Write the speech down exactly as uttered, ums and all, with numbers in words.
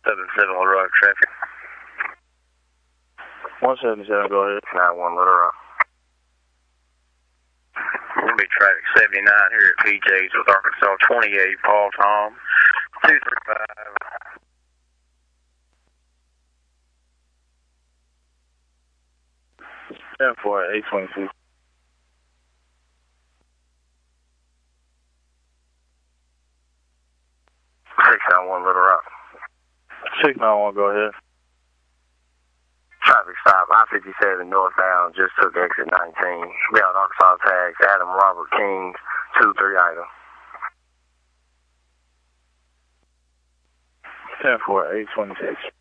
seven seven Little Rock traffic. one seven seven, go ahead. nine one Little Rock. We're going to be traffic seventy-nine here at P J's with Arkansas twenty-eight, Paul Tom, two three five. seven four eight twenty-two. six nine one Little Rock. six nine one, go ahead. Traffic stop, I fifty-seven northbound, just took exit nineteen. Be on Arkansas tags, Adam Robert King, two three item. ten four eight twenty-six.